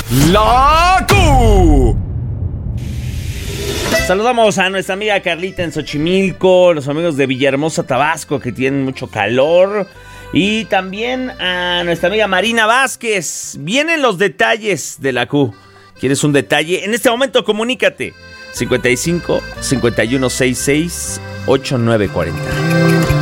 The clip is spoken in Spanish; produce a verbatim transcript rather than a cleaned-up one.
La Q. Saludamos a nuestra amiga Carlita en Xochimilco, los amigos de Villahermosa, Tabasco, que tienen mucho calor. Y también a nuestra amiga Marina Vázquez. Vienen los detalles de la Q. ¿Quieres un detalle? En este momento comunícate. cincuenta y cinco, cincuenta y uno, sesenta y seis, ochenta y nueve cuarenta.